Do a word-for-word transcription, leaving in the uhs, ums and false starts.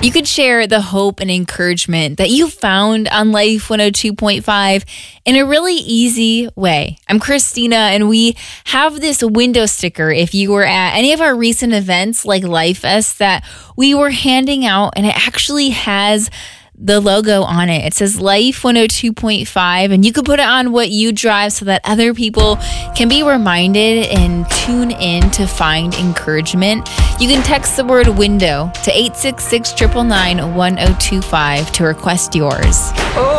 You could share the hope and encouragement that you found on Life one oh two point five in a really easy way. I'm Christina, and we have this window sticker if you were at any of our recent events like Life Fest that we were handing out, and it actually has the logo on it. It says Life one oh two point five, and you could put it on what you drive so that other people can be reminded and tune in to find encouragement. You can text the word window to eight six six, nine nine nine, one oh two five to request yours.